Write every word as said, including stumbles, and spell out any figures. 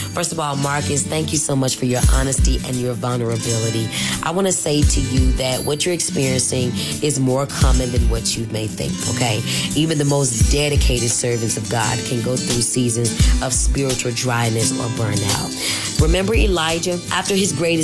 First of all, Marcus, thank you so much for your honesty and your vulnerability. I want to say to you that what you're experiencing is more common than what you may think, okay? Even the most dedicated servants of God can go through seasons of spiritual dryness or burnout. Remember Elijah? After his greatest